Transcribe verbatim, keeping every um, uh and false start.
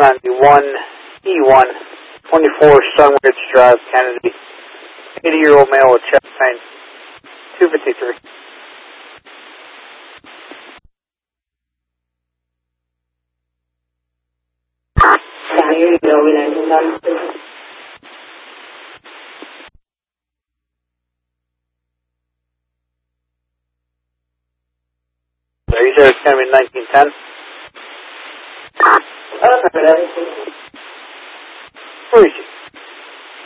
ninety-one E one, twenty-four Sunridge Drive, Kennedy. eighty-year-old male with chest pain. two fifty-three. Here you go, we landed. So you said it's going to be nineteen ten? Oh, Where is